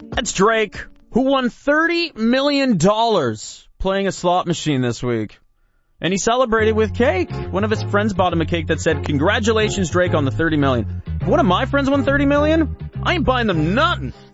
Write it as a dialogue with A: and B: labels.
A: That's Drake, who won $30 million playing a slot machine this week. And he celebrated with cake. One of his friends bought him a cake that said, "Congratulations, Drake, on the $30 million. If one of my friends won $30 million, I ain't buying them nothing.